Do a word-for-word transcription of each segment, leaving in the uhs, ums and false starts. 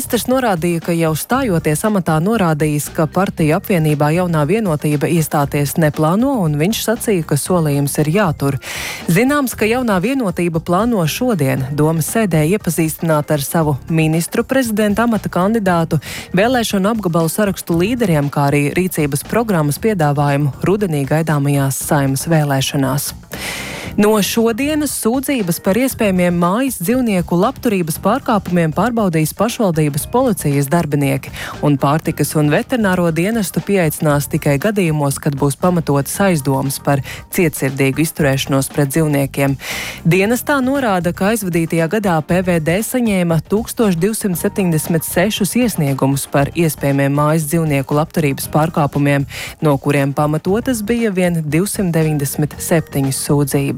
Ministrs norādīja, ka jau stājoties amatā norādījis, ka partiju apvienībā Jaunā vienotība iestāties neplāno, un viņš sacīja, ka solījums ir jātur. Zināms, ka Jaunā vienotība plāno šodien Domas sēdē iepazīstināt ar savu ministru prezidenta amata kandidātu, vēlēšanu apgabalu sarakstu līderiem, kā arī rīcības programmas piedāvājumu rudenī gaidāmajās Saeimas vēlēšanās. No šodienas sūdzības par iespējamiem mājas dzīvnieku labturības pārkāpumiem pārbaudīs pašvaldības policijas darbinieki, un pārtikas un veterināro dienestu pieaicinās tikai gadījumos, kad būs pamatotas aizdomas par cietsirdīgu izturēšanos pret dzīvniekiem. Dienestā norāda, ka aizvadītajā gadā P V D saņēma tūkstoš divsimt septiņdesmit sešus iesniegumus par iespējamiem mājas dzīvnieku labturības pārkāpumiem, no kuriem pamatotas bija vien divsimt deviņdesmit septiņas sūdzības.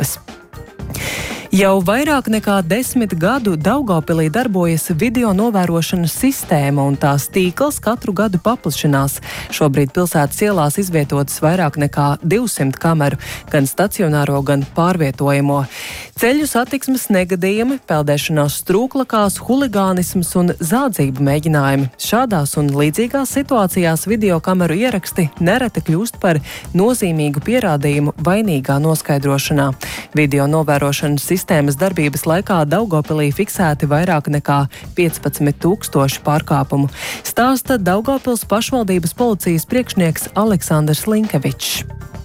Jau vairāk nekā desmit gadu Daugavpilī darbojas video novērošanas sistēma, un tās tīkls katru gadu paplašinās. Šobrīd pilsētas ielās izvietotas vairāk nekā divsimt kameru, gan stacionāro, gan pārvietojamo. Ceļu satiksmes negadījumi, peldēšanās strūklakās, huligānisms un zādzību mēģinājumi. Šādās un līdzīgās situācijās video kameru ieraksti nereti kļūst par nozīmīgu pierādījumu vainīgā noskaidrošanā. Video novērošanas sistēma Sistēmas darbības laikā Daugavpilī fiksēti vairāk nekā piecpadsmit tūkstoši pārkāpumu, stāsta Daugavpils pašvaldības policijas priekšnieks Aleksandrs Linkevičs.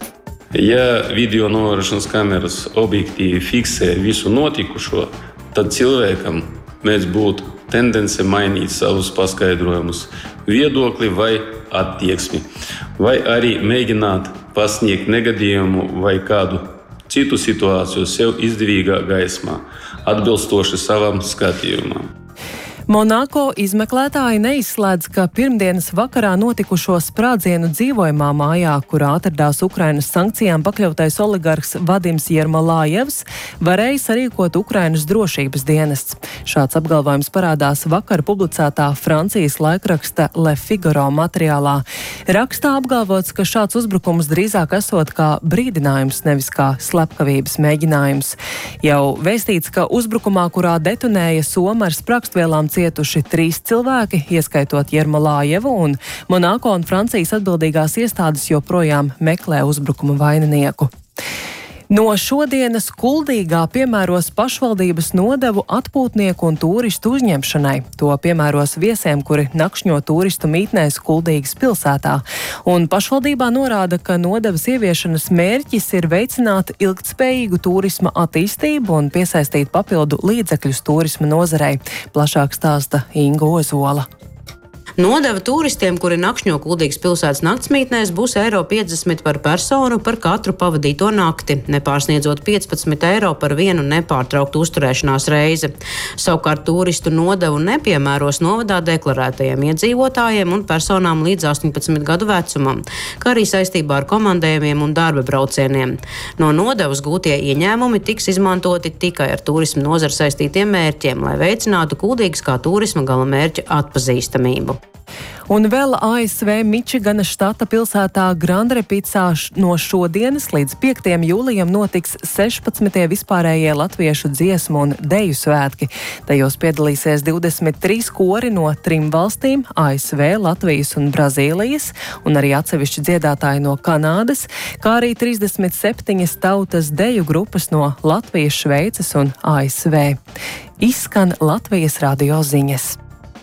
Ja video novērošanas kameras objektīvi fiksē visu notikušo, tad cilvēkam mēdz būt tendence mainīt savus paskaidrojumus, viedokli vai attieksmi, vai arī mēģināt pasniegt negadījumu vai kādu citu situāciju sev izdevīgā gaismā, atbilstoši savam skatījumam. Monako izmeklētāji neizslēdz, ka pirmdienas vakarā notikušo sprādzienu dzīvojamā mājā, kurā atradās Ukrainas sankcijām pakļautais oligarhs Vadims Jermolājevs, varēja sarīkot Ukrainas drošības dienests. Šāds apgalvojums parādās vakar publicētā Francijas laikraksta Le Figaro materiālā. Rakstā apgalvots, ka šāds uzbrukums drīzāk esot kā brīdinājums, nevis kā slepkavības mēģinājums. Jau vēstīts, ka uzbrukumā, kurā detonēja soma ar sprākstvielām cietuši trīs cilvēki, ieskaitot Jermolājevu, un Monako un Francijas atbildīgās iestādes joprojām meklē uzbrukuma vaininieku. No šodienas Kuldīgā piemēros pašvaldības nodevu atpūtnieku un tūristu uzņemšanai. To piemēros viesiem, kuri nakšņo tūristu mītnēs Kuldīgas pilsētā. Un pašvaldībā norāda, ka nodevas ieviešanas mērķis ir veicināt ilgtspējīgu turisma attīstību un piesaistīt papildu līdzekļus turisma nozarei. Plašāk stāsta Inga Ozola. Nodeva turistiem, kuri nakšņo Kuldīgas pilsētas naktsmītnēs, būs eiro piecdesmit par personu par katru pavadīto nakti, nepārsniedzot piecpadsmit eiro par vienu nepārtrauktu uzturēšanās reizi. Savukārt turistu nodevu nepiemēros novadā deklarētajiem iedzīvotājiem un personām līdz astoņpadsmit gadu vecumam, kā arī saistībā ar komandējumiem un darba braucieniem. No nodevas gūtie ieņēmumi tiks izmantoti tikai ar turismu nozara saistītiem mērķiem, lai veicinātu Kuldīgas kā turisma gala mērķa atpazīstamību. Un vēl A S V Mičigana štata pilsētā Grandrepicā no šodienas līdz piektajam jūlijam notiks sešpadsmitie vispārējie latviešu dziesmu un deju svētki. Tajos piedalīsies divdesmit trīs kori no trim valstīm - A S V, Latvijas un Brazīlijas, un arī atsevišķi dziedātāji no Kanādas, kā arī trīsdesmit septiņas tautas deju grupas no Latvijas, Šveices un A S V. Izskan Latvijas radio ziņas.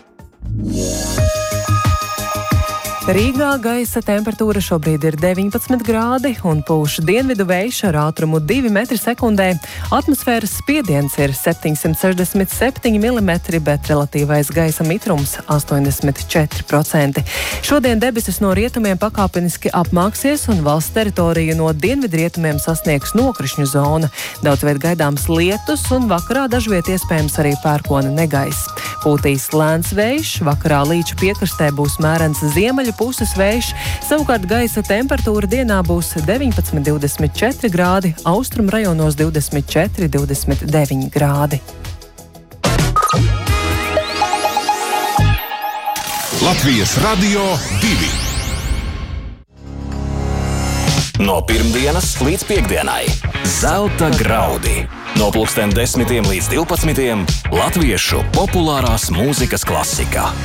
Rīgā gaisa temperatūra šobrīd ir deviņpadsmit grādi un pūš dienvidu vējš ar ātrumu divi metri sekundē. Atmosfēras spiediens ir septiņsimt sešdesmit septiņi milimetri, bet relatīvais gaisa mitrums astoņdesmit četri procenti. Šodien debesis no rietumiem pakāpeniski apmāksies un valsts teritoriju no dienvidrietumiem sasniegs nokrišņu zona. Daudz viet gaidāms lietus un vakarā dažviet iespējams arī pērkona negaiss. Pūtīs lēns vējš, vakarā Līča piekrastē būs mērens ziemeļu puses vējš, savukārt gaisa temperatūra dienā būs deviņpadsmit divdesmit četri grādi, austrumu rajonos divdesmit četri divdesmit deviņi grādi. Latvijas radio divi. No pirmdienas līdz piekdienai Zelta graudi. No pulksten desmitiem līdz divpadsmitiem Latviešu populārās mūzikas klasika.